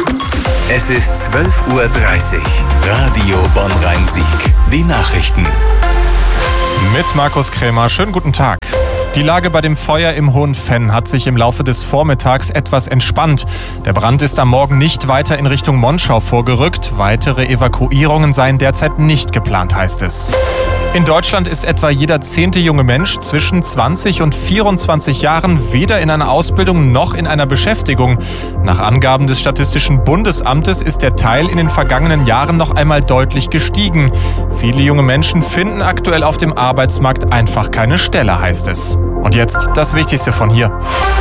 Es ist 12:30 Uhr. Radio Bonn-Rhein-Sieg. Die Nachrichten. Mit Markus Krämer. Schönen guten Tag. Die Lage bei dem Feuer im Hohenfenn hat sich im Laufe des Vormittags etwas entspannt. Der Brand ist am Morgen nicht weiter in Richtung Monschau vorgerückt. Weitere Evakuierungen seien derzeit nicht geplant, heißt es. In Deutschland ist etwa jeder 10. junge Mensch zwischen 20 und 24 Jahren weder in einer Ausbildung noch in einer Beschäftigung. Nach Angaben des Statistischen Bundesamtes ist der Teil in den vergangenen Jahren noch einmal deutlich gestiegen. Viele junge Menschen finden aktuell auf dem Arbeitsmarkt einfach keine Stelle, heißt es. Und jetzt das Wichtigste von hier.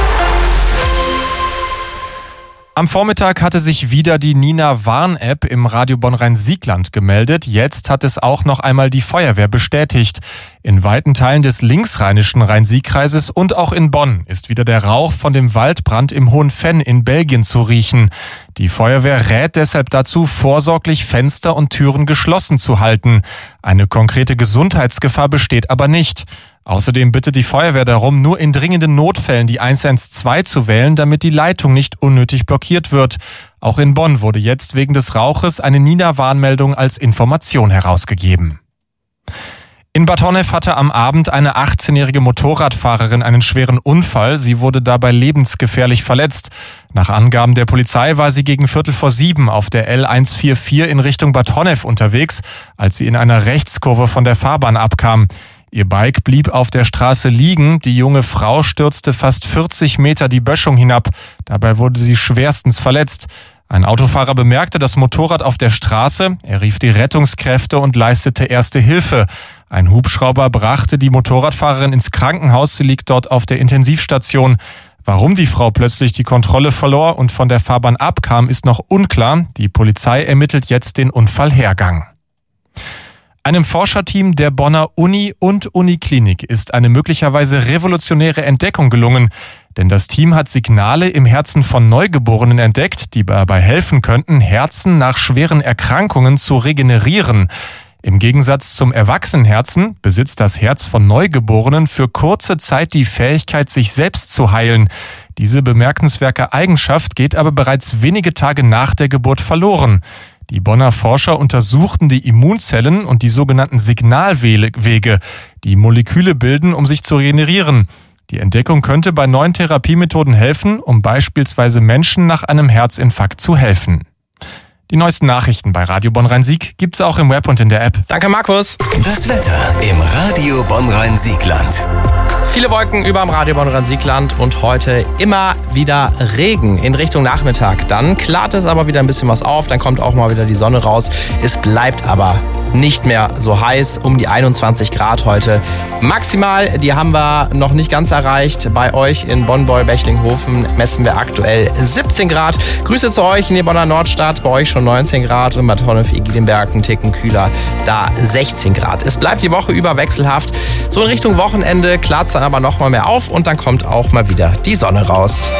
Am Vormittag hatte sich wieder die Nina-Warn-App im Radio Bonn-Rhein-Siegland gemeldet. Jetzt hat es auch noch einmal die Feuerwehr bestätigt. In weiten Teilen des linksrheinischen Rhein-Sieg-Kreises und auch in Bonn ist wieder der Rauch von dem Waldbrand im Hohenfenn in Belgien zu riechen. Die Feuerwehr rät deshalb dazu, vorsorglich Fenster und Türen geschlossen zu halten. Eine konkrete Gesundheitsgefahr besteht aber nicht. Außerdem bittet die Feuerwehr darum, nur in dringenden Notfällen die 112 zu wählen, damit die Leitung nicht unnötig blockiert wird. Auch in Bonn wurde jetzt wegen des Rauches eine Nina-Warnmeldung als Information herausgegeben. In Bad Honnef hatte am Abend eine 18-jährige Motorradfahrerin einen schweren Unfall. Sie wurde dabei lebensgefährlich verletzt. Nach Angaben der Polizei war sie gegen 6:45 auf der L144 in Richtung Bad Honnef unterwegs, als sie in einer Rechtkurve von der Fahrbahn abkam. Ihr Bike blieb auf der Straße liegen. Die junge Frau stürzte fast 40 Meter die Böschung hinab. Dabei wurde sie schwerstens verletzt. Ein Autofahrer bemerkte das Motorrad auf der Straße. Er rief die Rettungskräfte und leistete erste Hilfe. Ein Hubschrauber brachte die Motorradfahrerin ins Krankenhaus. Sie liegt dort auf der Intensivstation. Warum die Frau plötzlich die Kontrolle verlor und von der Fahrbahn abkam, ist noch unklar. Die Polizei ermittelt jetzt den Unfallhergang. Einem Forscherteam der Bonner Uni und Uniklinik ist eine möglicherweise revolutionäre Entdeckung gelungen. Denn das Team hat Signale im Herzen von Neugeborenen entdeckt, die dabei helfen könnten, Herzen nach schweren Erkrankungen zu regenerieren. Im Gegensatz zum Erwachsenenherzen besitzt das Herz von Neugeborenen für kurze Zeit die Fähigkeit, sich selbst zu heilen. Diese bemerkenswerte Eigenschaft geht aber bereits wenige Tage nach der Geburt verloren. Die Bonner Forscher untersuchten die Immunzellen und die sogenannten Signalwege, die Moleküle bilden, um sich zu regenerieren. Die Entdeckung könnte bei neuen Therapiemethoden helfen, um beispielsweise Menschen nach einem Herzinfarkt zu helfen. Die neuesten Nachrichten bei Radio Bonn-Rhein-Sieg gibt's auch im Web und in der App. Danke, Markus. Das Wetter im Radio Bonn-Rhein-Siegland. Viele Wolken über dem Radio Bonn-Rhein-Siegland und heute immer wieder Regen in Richtung Nachmittag. Dann klart es aber wieder ein bisschen was auf, dann kommt auch mal wieder die Sonne raus. Es bleibt aber nicht mehr so heiß, um die 21 Grad heute. Maximal, die haben wir noch nicht ganz erreicht. Bei euch in Bonn-Beuel-Bechlinghofen messen wir aktuell 17 Grad. Grüße zu euch in die Bonner Nordstadt, bei euch schon 19 Grad und Bad Honnef-Egidinberg ein Ticken kühler, da 16 Grad. Es bleibt die Woche über wechselhaft. So in Richtung Wochenende klart es dann aber noch mal mehr auf und dann kommt auch mal wieder die Sonne raus.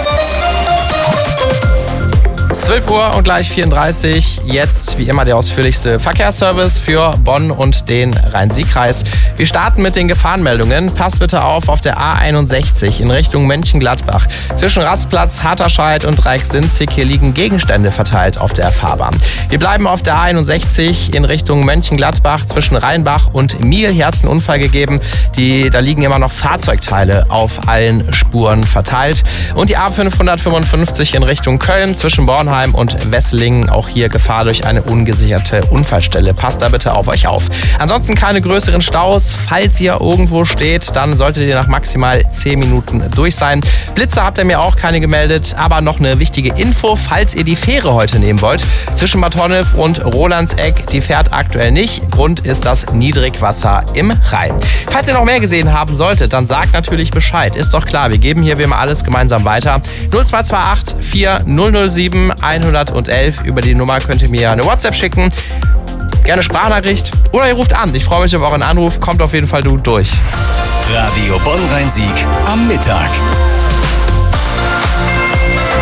12 Uhr und gleich 34. Jetzt wie immer der ausführlichste Verkehrsservice für Bonn und den Rhein-Sieg-Kreis. Wir starten mit den Gefahrenmeldungen. Passt bitte auf der A61 in Richtung Mönchengladbach. Zwischen Rastplatz, Hatterscheid und Reichsinzig hier liegen Gegenstände verteilt auf der Fahrbahn. Wir bleiben auf der A61 in Richtung Mönchengladbach. Zwischen Rheinbach und Miel hier hat es einen Unfall gegeben. Da liegen immer noch Fahrzeugteile auf allen Spuren verteilt. Und die A555 in Richtung Köln zwischen Bornheim und Wesselingen, auch hier Gefahr durch eine ungesicherte Unfallstelle. Passt da bitte auf euch auf. Ansonsten keine größeren Staus. Falls ihr irgendwo steht, dann solltet ihr nach maximal 10 Minuten durch sein. Blitze habt ihr mir auch keine gemeldet, aber noch eine wichtige Info, falls ihr die Fähre heute nehmen wollt. Zwischen Bad Honnef und Rolandseck, die fährt aktuell nicht. Grund ist das Niedrigwasser im Rhein. Falls ihr noch mehr gesehen haben solltet, dann sagt natürlich Bescheid. Ist doch klar, wir geben hier wie immer alles gemeinsam weiter. 0228 4007 111. Über die Nummer könnt ihr mir eine WhatsApp schicken. Gerne Sprachnachricht oder ihr ruft an. Ich freue mich auf euren Anruf. Kommt auf jeden Fall durch. Radio Bonn-Rhein-Sieg am Mittag.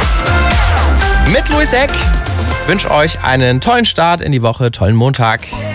Mit Luis Eck wünsche euch einen tollen Start in die Woche, tollen Montag.